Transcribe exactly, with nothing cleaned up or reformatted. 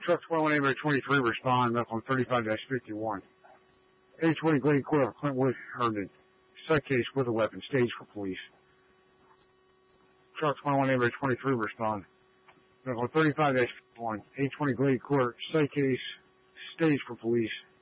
Truck twenty-one, Ambulance twenty-three, respond, medical thirty-five dash fifty-one. A twenty, Glade Court, Clintwood, Herndon. Site case with a weapon, stage for police. Truck twenty-one, Ambulance twenty-three, respond. Medical thirty-five dash fifty-one. A twenty, Glade Court, site case, stage for police.